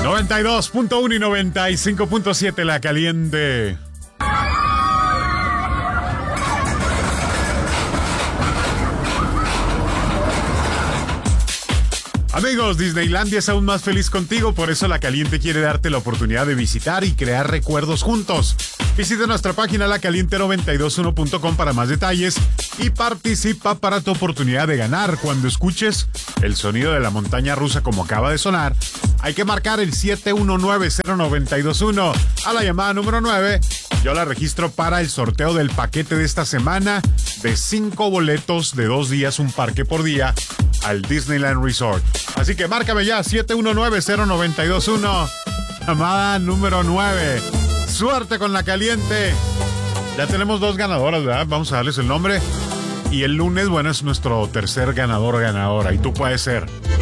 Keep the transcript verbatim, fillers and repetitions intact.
noventa y dos punto uno y noventa y cinco punto siete La Caliente. Amigos, Disneylandia es aún más feliz contigo, por eso La Caliente quiere darte la oportunidad de visitar y crear recuerdos juntos. Visita nuestra página la caliente noventa y dos uno punto com para más detalles y participa para tu oportunidad de ganar. Cuando escuches el sonido de la montaña rusa como acaba de sonar, hay que marcar el siete uno nueve cero nueve dos uno a la llamada número nueve. Yo la registro para el sorteo del paquete de esta semana de cinco boletos de dos días, un parque por día, al Disneyland Resort. Así que márcame ya, siete uno nueve cero nueve dos uno, llamada número nueve. Suerte con La Caliente. Ya tenemos dos ganadoras, ¿verdad? Vamos a darles el nombre. Y el lunes, bueno, es nuestro tercer ganador o ganadora. Y tú puedes ser.